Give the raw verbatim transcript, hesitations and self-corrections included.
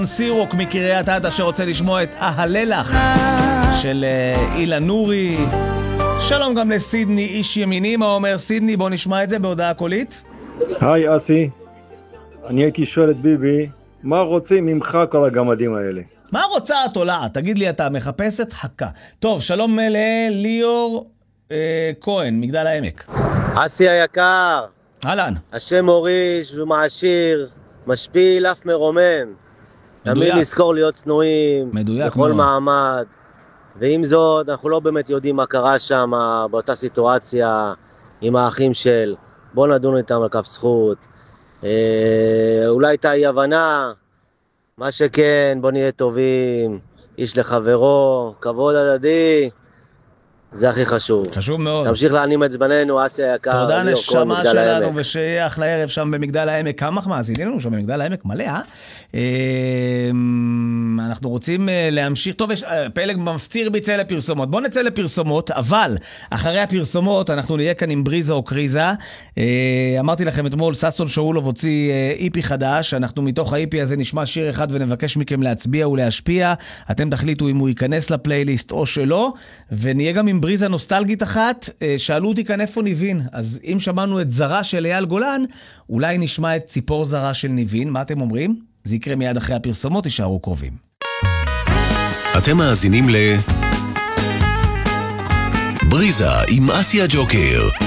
סירוק מקריית אתא שרוצה לשמוע את אהללך של אילן נורי. שלום גם לסידני איש ימיני. מה אומר סידני? בוא נשמע את זה בהודעה קולית. היי אסי, אני הייתי שואל את ביבי, מה רוצים ממך כל הגמדים האלה? מה רוצה התולעת? תגיד לי, אתה מחפשת חכה. טוב, שלום לליאור אה, כהן, מגדל העמק. אסי היקר, אהלן. השם מוריש ומעשיר, משפיל אף מרומם. תמיד נזכור להיות צנועים, מדויק בכל מאוד. מעמד. ועם זאת, אנחנו לא באמת יודעים מה קרה שם באותה סיטואציה עם האחים של. בוא נדון איתם על כף זכות. אה, אולי הייתה אי הבנה, מה שכן, בוא נהיה טובים, איש לחברו, כבוד הדדי, זה הכי חשוב. חשוב מאוד. תמשיך להנים את זמננו, אסי היקר. תודה ליאור כהן, נשמה מגדל שלנו, העמק. ושיהיה אחלה ערב שם במגדל העמק. כמה מאזינים לנו שם במגדל העמק? מלא, אה? אנחנו רוצים להמשיך. טוב, יש פלג מפציר ביצא לפרסומות. בוא נצא לפרסומות, אבל אחרי הפרסומות אנחנו נהיה כאן עם בריזה או קריזה. אמרתי לכם אתמול, ססון שאולוב הוציא איפי חדש. אנחנו מתוך האיפי הזה נשמע שיר אחד ונבקש מכם להצביע ולהשפיע. אתם תחליטו אם הוא ייכנס לפלייליסט או שלא, ונהיה גם עם בריזה נוסטלגית אחת. שאלו אותי כאן איפה ניבין, אז אם שמענו את זרה של אייל גולן, אולי נשמע את ציפור זרה של ניבין. מה אתם אומרים? זה יקרה מיד אחרי הפרסומות, תישארו קרובים. אתם מאזינים ל בריזה עם אסי הג'וקר.